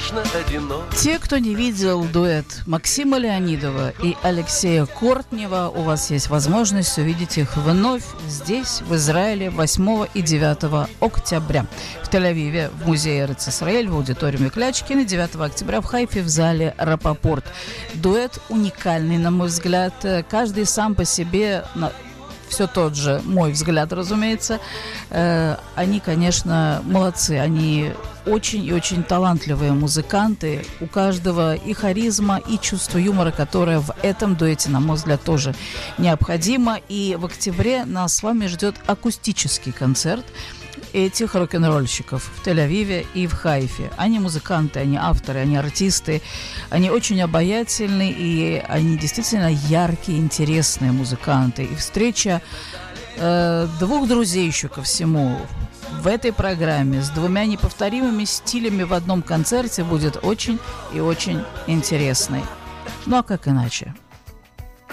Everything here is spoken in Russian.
вечно одинок. Те, кто не видел дуэт Максима Леонидова и Алексея Кортнева, у вас есть возможность увидеть их вновь здесь, в Израиле, 8 и 9 октября. В Тель-Авиве в музее Эрец Исраэль в аудиториуме Клячкина, 9 октября в Хайфе в зале Рапопорт. Дуэт уникальный, на мой взгляд. Каждый сам по себе... Все тот же, мой взгляд, разумеется. Они, конечно, молодцы. Они очень и очень талантливые музыканты. У каждого и харизма, и чувство юмора, которое в этом дуэте, на мой взгляд, тоже необходимо. И в октябре нас с вами ждет акустический концерт этих рок-н-ролльщиков в Тель-Авиве и в Хайфе. Они музыканты, они авторы, они артисты, они очень обаятельны, и они действительно яркие, интересные музыканты. И встреча двух друзей еще ко всему в этой программе с двумя неповторимыми стилями в одном концерте будет очень и очень интересной. Ну а как иначе?